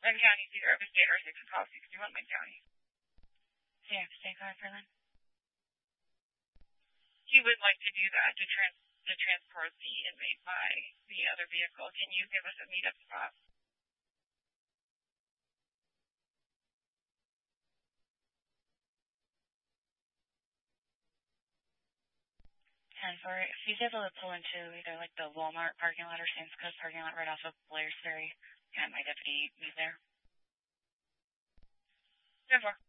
Lynn County is either Upstate or 6 o'clock, 61 Lynn County. Yeah, state car for Lynn. He would like to do that to transport the inmate by the other vehicle. Can you give us a meetup spot? 10-4. If he's able to pull into either like the Walmart parking lot or Sam's Club parking lot right off of Blairsbury, and my deputy meet there. 10-4.